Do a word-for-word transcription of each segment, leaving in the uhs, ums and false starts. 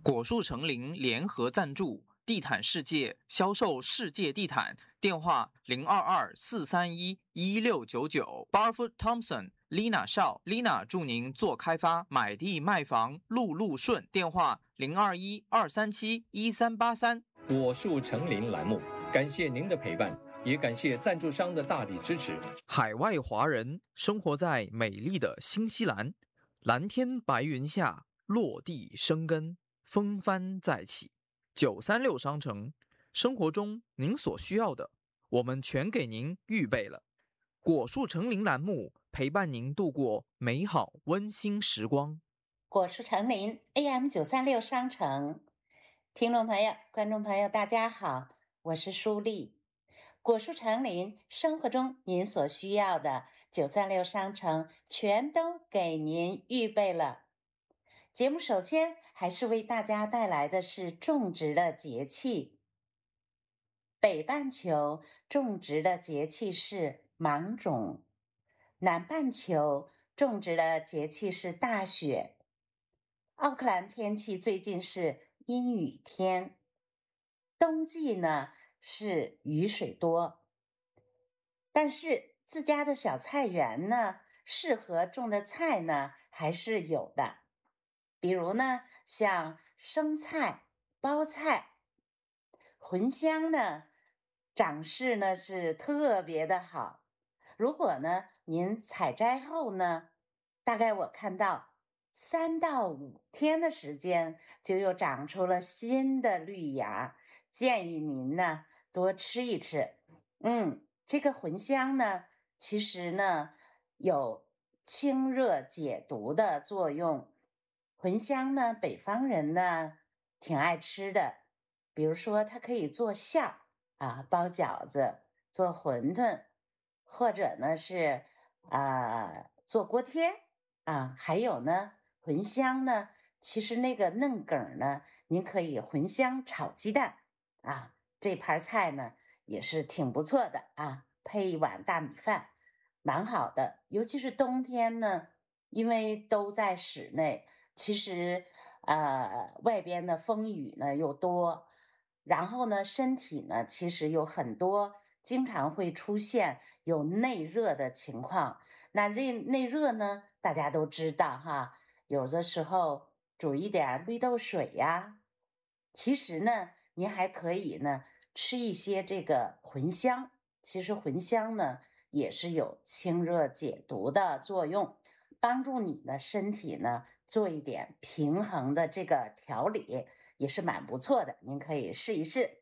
果树成林联合赞助，地毯世界销售世界地毯，电话零二二四三一一六九九。Barfoot Thompson、Lina 邵，Lina 祝您做开发、买地卖房路路顺，电话零二一二三七一三八三。 果树成林栏目，感谢您的陪伴，也感谢赞助商的大力支持。 海外华人生活在美丽的新西兰，蓝天白云下，落地生根，风帆再起。九三六商城，生活中您所需要的，我们全给您预备了。果树成林栏目陪伴您度过美好温馨时光。 果树成林 A M 九三六商城，听众朋友、观众朋友，大家好，我是舒丽。果树成林，生活中您所需要的，九三六商城全都给您预备了。节目首先还是为大家带来的是种植的节气。北半球种植的节气是芒种，南半球种植的节气是大雪。奥克兰天气最近是阴雨天，冬季呢是雨水多，但是自家的小菜园呢，适合种的菜呢还是有的。比如呢，像生菜、包菜、茴香呢，长势呢是特别的好。如果呢您采摘后呢，大概我看到三到五天的时间，就又长出了新的绿芽，建议您呢多吃一吃。嗯，这个茴香呢，其实呢有清热解毒的作用。茴香呢，北方人呢挺爱吃的，比如说它可以做馅儿啊，包饺子、做馄饨，或者呢是啊、呃、做锅贴啊，还有呢茴香呢，其实那个嫩梗呢，您可以茴香炒鸡蛋啊，这盘菜呢也是挺不错的啊，配一碗大米饭，蛮好的。尤其是冬天呢，因为都在室内。其实，呃，外边的风雨呢又多，然后呢，身体呢其实有很多，经常会出现有内热的情况。那内内热呢，大家都知道哈，有的时候煮一点绿豆水呀。其实呢，您还可以呢吃一些这个茴香。其实茴香呢也是有清热解毒的作用。帮助你呢身体呢做一点平衡的这个调理，也是蛮不错的，您可以试一试。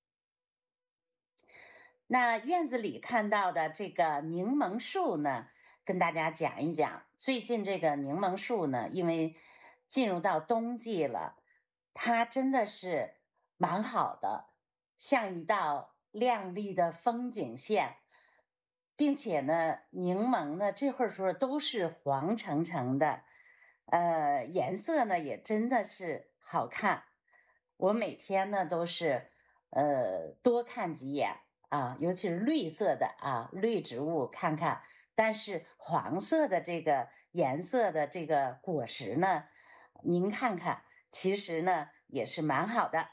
那院子里看到的这个柠檬树呢，跟大家讲一讲。最近这个柠檬树呢，因为进入到冬季了，它真的是蛮好的，像一道亮丽的风景线。并且呢，柠檬呢这会儿时候都是黄澄澄的，呃，颜色呢也真的是好看。我每天呢都是呃多看几眼啊，尤其是绿色的啊，绿植物看看。但是黄色的这个颜色的这个果实呢，您看看，其实呢也是蛮好的。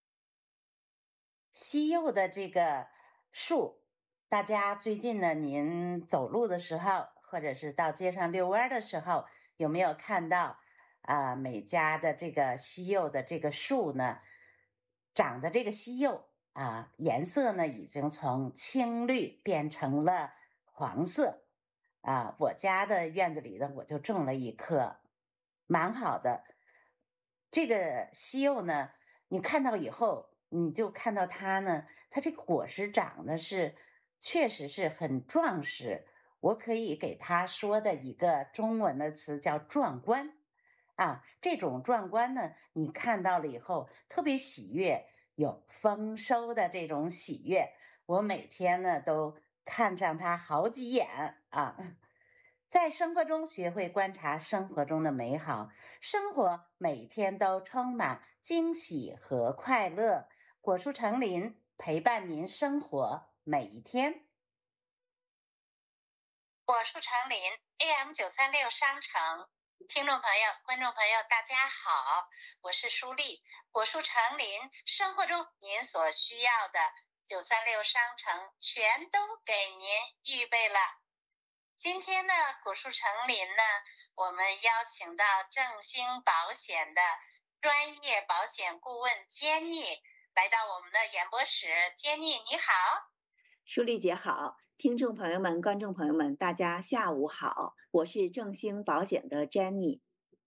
西柚的这个树。大家最近呢，您走路的时候，或者是到街上遛弯的时候，有没有看到啊、呃？每家的这个西柚的这个树呢，长的这个西柚啊，颜色呢已经从青绿变成了黄色啊。我家的院子里呢，我就种了一棵，蛮好的。这个西柚呢，你看到以后，你就看到它呢，它这个果实长得是。确实是很壮实，我可以给他说的一个中文的词叫壮观啊。这种壮观呢，你看到了以后特别喜悦，有丰收的这种喜悦。我每天呢都看上它好几眼啊。在生活中学会观察生活中的美好，生活每天都充满惊喜和快乐。果树成林陪伴您生活每一天。果树成林 A M 九三六商城听众朋友、观众朋友，大家好，我是舒丽。果树成林，生活中您所需要的九三六商城全都给您预备了。今天呢，果树成林呢，我们邀请到正兴保险的专业保险顾问 Jenny 来到我们的演播室。Jenny 你好。 舒丽姐好，听众朋友们、观众朋友们，大家下午好，我是正兴保险的 Jenny。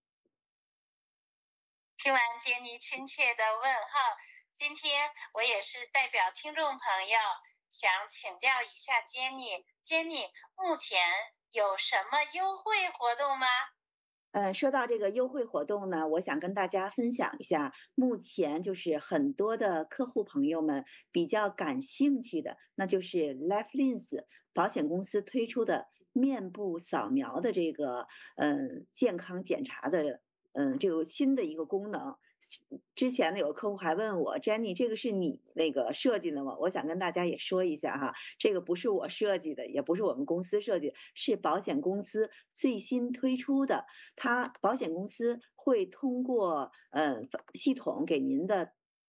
听完 Jenny 亲切的问候，今天我也是代表听众朋友想请教一下 Jenny。Jenny 目前有什么优惠活动吗？ 呃，说到这个优惠活动呢，我想跟大家分享一下，目前就是很多的客户朋友们比较感兴趣的，那就是 LifeLens 保险公司推出的面部扫描的这个呃健康检查的嗯、呃、这个新的一个功能。之前呢，有个客户还问我 ，Jenny， 这个是你那个设计的吗？我想跟大家也说一下哈，这个不是我设计的，也不是我们公司设计的，是保险公司最新推出的。它保险公司会通过呃系统给您的